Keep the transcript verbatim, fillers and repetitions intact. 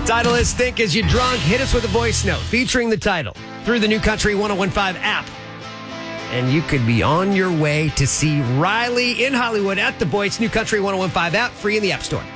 Title is Think As You Drunk. Hit us with a voice note featuring the title through the New Country ten fifteen app. And you could be on your way to see Riley in Hollywood at the Voice. New Country ten fifteen app, free in the App Store.